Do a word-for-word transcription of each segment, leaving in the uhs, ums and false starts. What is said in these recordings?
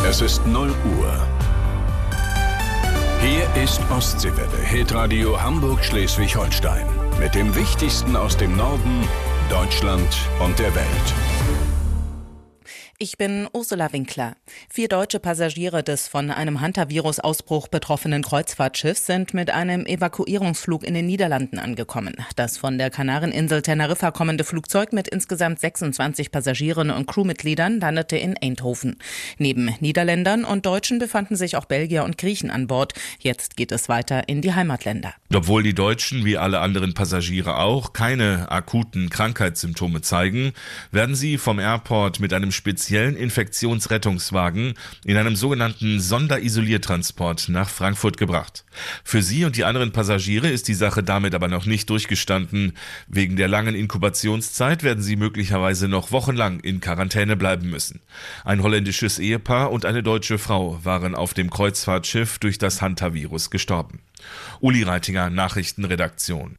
Es ist null Uhr. Hier ist Ostseewelle, Hitradio Hamburg-Schleswig-Holstein. Mit dem Wichtigsten aus dem Norden, Deutschland und der Welt. Ich bin Ursula Winkler. Vier deutsche Passagiere des von einem Hantavirus-Ausbruch betroffenen Kreuzfahrtschiffs sind mit einem Evakuierungsflug in den Niederlanden angekommen. Das von der Kanareninsel Teneriffa kommende Flugzeug mit insgesamt sechsundzwanzig Passagieren und Crewmitgliedern landete in Eindhoven. Neben Niederländern und Deutschen befanden sich auch Belgier und Griechen an Bord. Jetzt geht es weiter in die Heimatländer. Obwohl die Deutschen, wie alle anderen Passagiere auch, keine akuten Krankheitssymptome zeigen, werden sie vom Airport mit einem speziellen Infektionsrettungswagen in einem sogenannten Sonderisoliertransport nach Frankfurt gebracht. Für sie und die anderen Passagiere ist die Sache damit aber noch nicht durchgestanden. Wegen der langen Inkubationszeit werden sie möglicherweise noch wochenlang in Quarantäne bleiben müssen. Ein holländisches Ehepaar und eine deutsche Frau waren auf dem Kreuzfahrtschiff durch das Hantavirus gestorben. Uli Reitinger, Nachrichtenredaktion.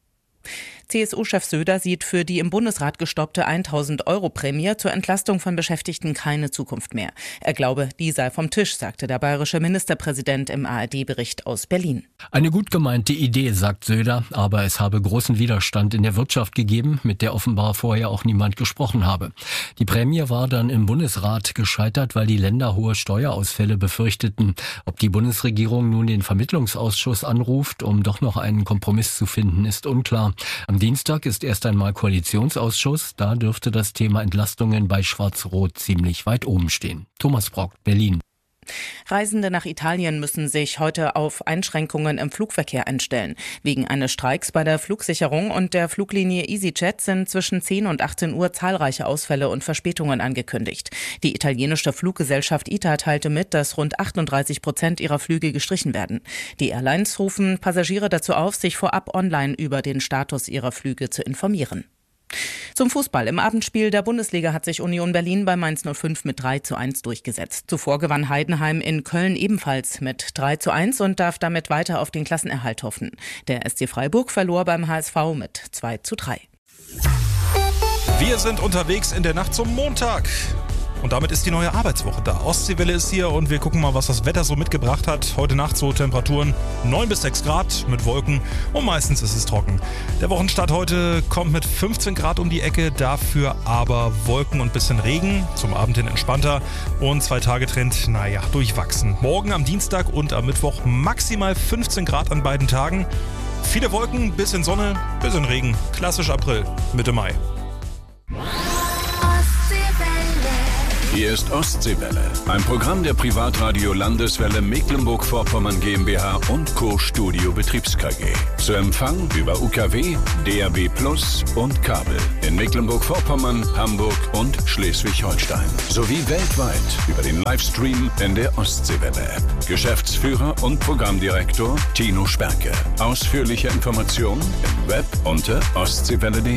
C S U-Chef Söder sieht für die im Bundesrat gestoppte tausend Euro Prämie zur Entlastung von Beschäftigten keine Zukunft mehr. Er glaube, die sei vom Tisch, sagte der bayerische Ministerpräsident im A R D-Bericht aus Berlin. Eine gut gemeinte Idee, sagt Söder, aber es habe großen Widerstand in der Wirtschaft gegeben, mit der offenbar vorher auch niemand gesprochen habe. Die Prämie war dann im Bundesrat gescheitert, weil die Länder hohe Steuerausfälle befürchteten. Ob die Bundesregierung nun den Vermittlungsausschuss anruft, um doch noch einen Kompromiss zu finden, ist unklar. Am Dienstag ist erst einmal Koalitionsausschuss, da dürfte das Thema Entlastungen bei Schwarz-Rot ziemlich weit oben stehen. Thomas Brock, Berlin. Reisende nach Italien müssen sich heute auf Einschränkungen im Flugverkehr einstellen. Wegen eines Streiks bei der Flugsicherung und der Fluglinie EasyJet sind zwischen zehn und achtzehn Uhr zahlreiche Ausfälle und Verspätungen angekündigt. Die italienische Fluggesellschaft I T A teilte mit, dass rund achtunddreißig Prozent ihrer Flüge gestrichen werden. Die Airlines rufen Passagiere dazu auf, sich vorab online über den Status ihrer Flüge zu informieren. Zum Fußball. Im Abendspiel der Bundesliga hat sich Union Berlin bei Mainz null fünf mit drei zu eins durchgesetzt. Zuvor gewann Heidenheim in Köln ebenfalls mit drei zu eins und darf damit weiter auf den Klassenerhalt hoffen. Der S C Freiburg verlor beim H S V mit zwei zu drei. Wir sind unterwegs in der Nacht zum Montag. Und damit ist die neue Arbeitswoche da. Ostseewelle ist hier und wir gucken mal, was das Wetter so mitgebracht hat. Heute Nacht so Temperaturen neun bis sechs Grad mit Wolken und meistens ist es trocken. Der Wochenstart heute kommt mit fünfzehn Grad um die Ecke, dafür aber Wolken und bisschen Regen. Zum Abend hin entspannter und zwei Tage Trend, naja, durchwachsen. Morgen am Dienstag und am Mittwoch maximal fünfzehn Grad an beiden Tagen. Viele Wolken, bisschen Sonne, bisschen Regen. Klassisch April, Mitte Mai. Hier ist Ostseewelle, ein Programm der Privatradio Landeswelle Mecklenburg-Vorpommern GmbH und Co. Studio Betriebs K G. Zu Empfang über U K W, D A B Plus und Kabel in Mecklenburg-Vorpommern, Hamburg und Schleswig-Holstein. Sowie weltweit über den Livestream in der Ostseewelle-App. Geschäftsführer und Programmdirektor Tino Sperke. Ausführliche Informationen im Web unter ostseewelle punkt de.